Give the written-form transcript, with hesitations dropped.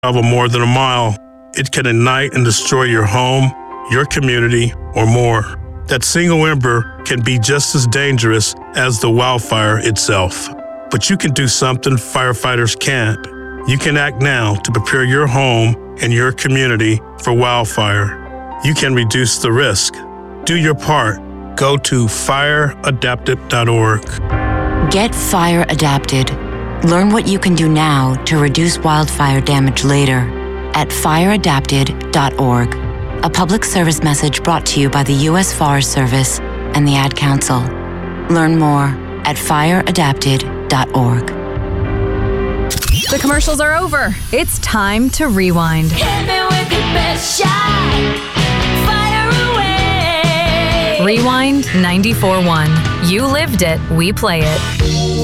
travel more than a mile. It can ignite and destroy your home, your community, or more. That single ember can be just as dangerous as the wildfire itself. But you can do something firefighters can't. You can act now to prepare your home and your community for wildfire. You can reduce the risk. Do your part. Go to fireadapted.org. Get fire adapted. Learn what you can do now to reduce wildfire damage later at fireadapted.org. A public service message brought to you by the U.S. Forest Service and the Ad Council. Learn more at fireadapted.org. The commercials are over. It's time to rewind. Hit me with your best shot. Fire away. Rewind 94.1. You lived it, we play it.